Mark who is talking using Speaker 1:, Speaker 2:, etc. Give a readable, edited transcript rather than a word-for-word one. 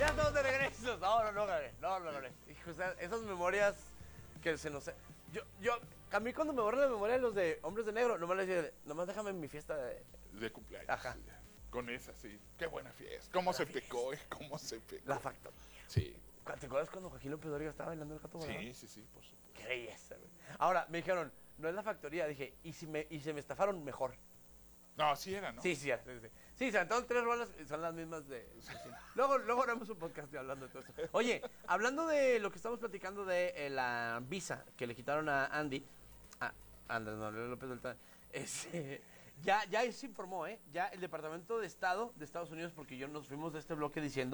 Speaker 1: estamos de regreso. No gané. Hijo, o sea, esas memorias que se nos... A mí cuando me borran la memoria de los de Hombres de Negro, nomás les decía, nomás déjame en mi fiesta
Speaker 2: De cumpleaños.
Speaker 1: Ajá.
Speaker 2: Sí. Con esa, sí. Qué buena fiesta. ¿Cómo se pecó? ¿Cómo se pecó?
Speaker 1: La factoría.
Speaker 2: Sí.
Speaker 1: ¿Te acuerdas cuando Joaquín López Dóriga estaba bailando el gato volador?
Speaker 2: Sí, por supuesto.
Speaker 1: Qué belleza, güey. Ahora, me dijeron, no es la factoría. Dije, ¿y si me estafaron mejor?
Speaker 2: No, sí era, ¿no?
Speaker 1: Sí. Sí, se todas 3 rolas son las mismas de... Sí. Luego haremos un podcast hablando de todo eso. Oye, hablando de lo que estamos platicando de la visa que le quitaron a Andy... Andrés Manuel López Beltrán. Ya se informó, ya el Departamento de Estado de Estados Unidos, porque nos fuimos de este bloque diciendo